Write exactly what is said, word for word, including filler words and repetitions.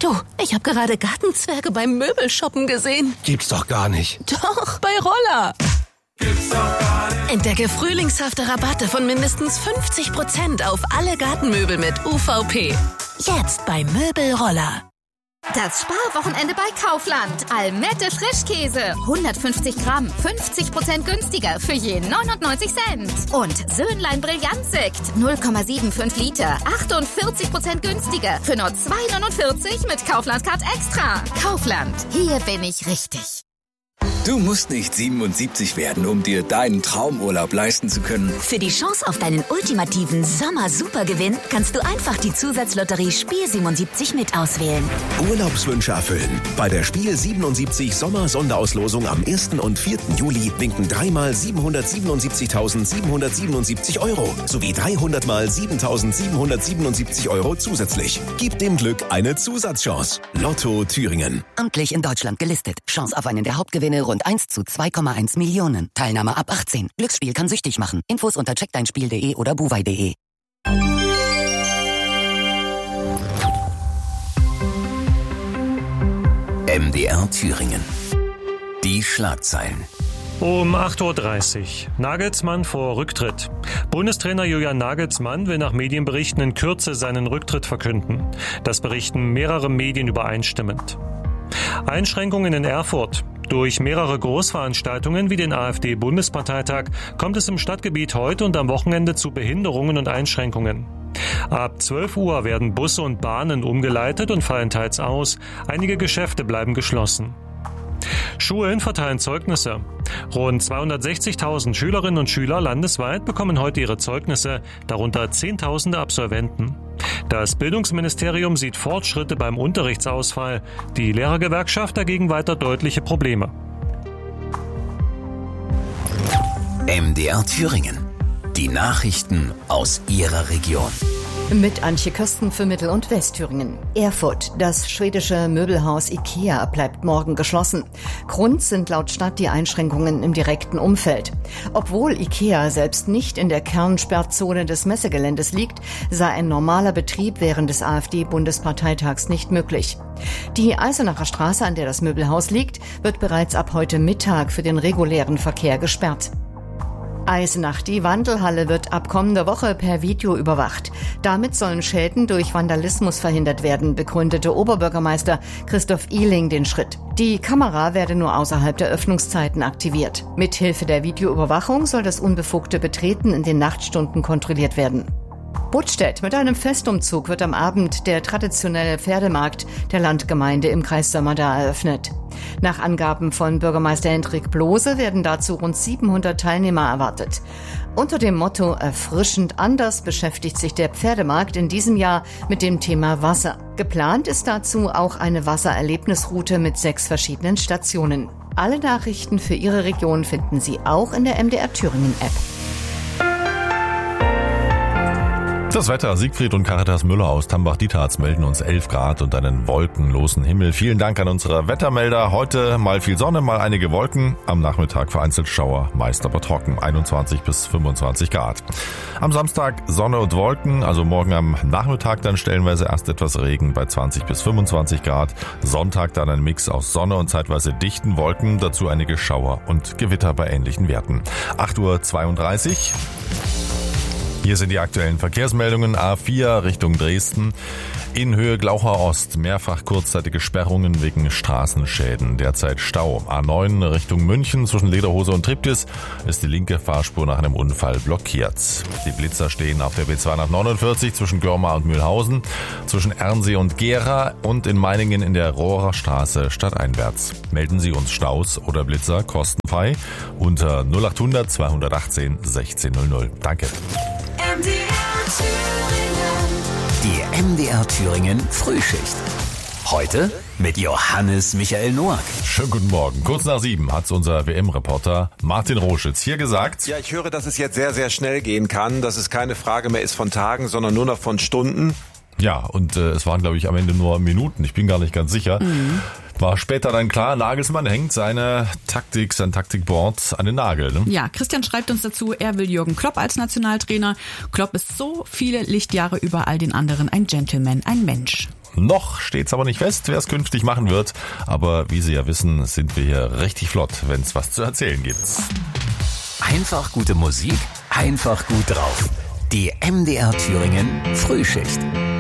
Du, ich habe gerade Gartenzwerge beim Möbelshoppen gesehen. Gibt's doch gar nicht. Doch, bei Roller. Gibt's doch gar nicht. Entdecke frühlingshafte Rabatte von mindestens fünfzig Prozent auf alle Gartenmöbel mit U V P. Jetzt bei Möbelroller. Das Sparwochenende bei Kaufland. Almette Frischkäse. hundertfünfzig Gramm. fünfzig Prozent günstiger für je neunundneunzig Cent. Und Söhnlein Brillantsekt. null Komma fünfundsiebzig Liter. achtundvierzig Prozent günstiger für nur zwei neunundvierzig mit Kaufland-Card Extra. Kaufland. Hier bin ich richtig. Du musst nicht siebenundsiebzig werden, um dir deinen Traumurlaub leisten zu können. Für die Chance auf deinen ultimativen Sommer-Supergewinn kannst du einfach die Zusatzlotterie Spiel siebenundsiebzig mit auswählen. Urlaubswünsche erfüllen. Bei der Spiel siebenundsiebzig Sommer-Sonderauslosung am ersten und vierten Juli winken dreimal siebenhundertsiebenundsiebzigtausendsiebenhundertsiebenundsiebzig Euro sowie dreihundert mal siebentausendsiebenhundertsiebenundsiebzig Euro zusätzlich. Gib dem Glück eine Zusatzchance. Lotto Thüringen. Amtlich in Deutschland gelistet. Chance auf einen der Hauptgewinne rund eins zu zwei Komma eins Millionen. Teilnahme ab achtzehn. Glücksspiel kann süchtig machen. Infos unter check dein spiel punkt de oder buwei punkt de. M D R Thüringen. Die Schlagzeilen. Um acht Uhr dreißig. Nagelsmann vor Rücktritt. Bundestrainer Julian Nagelsmann will nach Medienberichten in Kürze seinen Rücktritt verkünden. Das berichten mehrere Medien übereinstimmend. Einschränkungen in Erfurt. Durch mehrere Großveranstaltungen wie den AfD-Bundesparteitag kommt es im Stadtgebiet heute und am Wochenende zu Behinderungen und Einschränkungen. Ab zwölf Uhr werden Busse und Bahnen umgeleitet und fallen teils aus. Einige Geschäfte bleiben geschlossen. Schulen verteilen Zeugnisse. Rund zweihundertsechzigtausend Schülerinnen und Schüler landesweit bekommen heute ihre Zeugnisse, darunter Zehntausende Absolventen. Das Bildungsministerium sieht Fortschritte beim Unterrichtsausfall, die Lehrergewerkschaft dagegen weiter deutliche Probleme. M D R Thüringen. Die Nachrichten aus Ihrer Region. Mit Antje Kösten für Mittel- und Westthüringen. Erfurt. Das schwedische Möbelhaus IKEA bleibt morgen geschlossen. Grund sind laut Stadt die Einschränkungen im direkten Umfeld. Obwohl IKEA selbst nicht in der Kernsperrzone des Messegeländes liegt, sei ein normaler Betrieb während des AfD-Bundesparteitags nicht möglich. Die Eisenacher Straße, an der das Möbelhaus liegt, wird bereits ab heute Mittag für den regulären Verkehr gesperrt. Eisenach. Die Wandelhalle wird ab kommender Woche per Video überwacht. Damit sollen Schäden durch Vandalismus verhindert werden, begründete Oberbürgermeister Christoph Ihling den Schritt. Die Kamera werde nur außerhalb der Öffnungszeiten aktiviert. Mithilfe der Videoüberwachung soll das unbefugte Betreten in den Nachtstunden kontrolliert werden. Buttstedt. Mit einem Festumzug wird am Abend der traditionelle Pferdemarkt der Landgemeinde im Kreis Sömmerda eröffnet. Nach Angaben von Bürgermeister Hendrik Blose werden dazu rund siebenhundert Teilnehmer erwartet. Unter dem Motto Erfrischend anders beschäftigt sich der Pferdemarkt in diesem Jahr mit dem Thema Wasser. Geplant ist dazu auch eine Wassererlebnisroute mit sechs verschiedenen Stationen. Alle Nachrichten für Ihre Region finden Sie auch in der M D R Thüringen App. Das Wetter. Siegfried und Caritas Müller aus Tambach-Dietharz melden uns elf Grad und einen wolkenlosen Himmel. Vielen Dank an unsere Wettermelder. Heute mal viel Sonne, mal einige Wolken. Am Nachmittag vereinzelt Schauer, meist aber trocken. einundzwanzig bis fünfundzwanzig Grad. Am Samstag Sonne und Wolken, also morgen am Nachmittag dann stellenweise erst etwas Regen bei zwanzig bis fünfundzwanzig Grad. Sonntag dann ein Mix aus Sonne und zeitweise dichten Wolken. Dazu einige Schauer und Gewitter bei ähnlichen Werten. acht Uhr zweiunddreißig. Hier sind die aktuellen Verkehrsmeldungen. A vier Richtung Dresden. In Höhe Glaucher Ost mehrfach kurzzeitige Sperrungen wegen Straßenschäden. Derzeit Stau. A neun Richtung München zwischen Lederhose und Triptis ist die linke Fahrspur nach einem Unfall blockiert. Die Blitzer stehen auf der B zweihundertneunundvierzig zwischen Görmar und Mühlhausen, zwischen Ernsee und Gera und in Meiningen in der Rohrer Straße stadteinwärts. Melden Sie uns Staus oder Blitzer kostenfrei unter null achthundert zweihundertachtzehn sechzehn null null. Danke. M D R Thüringen. Die M D R Thüringen Frühschicht. Heute mit Johannes Michael Noack. Schönen guten Morgen. Kurz nach sieben hat's unser W M-Reporter Martin Roschitz hier gesagt. Ja, ich höre, dass es jetzt sehr, sehr schnell gehen kann, dass es keine Frage mehr ist von Tagen, sondern nur noch von Stunden. Ja, und äh, es waren, glaube ich, am Ende nur Minuten. Ich bin gar nicht ganz sicher. Mhm. War später dann klar, Nagelsmann hängt seine Taktik, sein Taktikboard an den Nagel. Ne? Ja, Christian schreibt uns dazu, er will Jürgen Klopp als Nationaltrainer. Klopp ist so viele Lichtjahre über all den anderen ein Gentleman, ein Mensch. Noch steht's aber nicht fest, wer es künftig machen wird. Aber wie Sie ja wissen, sind wir hier richtig flott, wenn es was zu erzählen gibt. Einfach gute Musik, einfach gut drauf. Die M D R Thüringen Frühschicht.